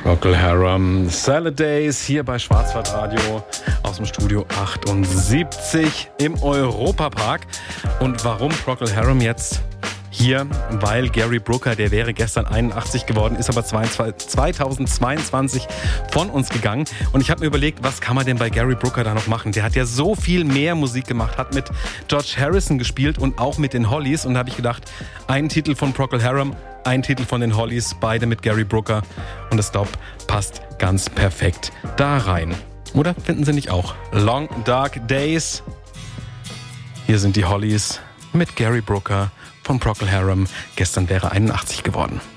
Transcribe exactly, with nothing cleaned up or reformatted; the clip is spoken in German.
Procol Harum, Salad Days hier bei Schwarzwaldradio aus dem Studio achtundsiebzig im Europapark. Und warum Procol Harum jetzt hier? Weil Gary Brooker, der wäre gestern einundachtzig geworden, ist aber zweitausendzweiundzwanzig von uns gegangen. Und ich habe mir überlegt, was kann man denn bei Gary Brooker da noch machen? Der hat ja so viel mehr Musik gemacht, hat mit George Harrison gespielt und auch mit den Hollies. Und da habe ich gedacht, ein Titel von Procol Harum, ein Titel von den Hollies, beide mit Gary Brooker. Und das, glaub, passt ganz perfekt da rein. Oder finden Sie nicht auch? Long Dark Days. Hier sind die Hollies mit Gary Brooker von Procol Harum. Gestern wäre einundachtzig geworden.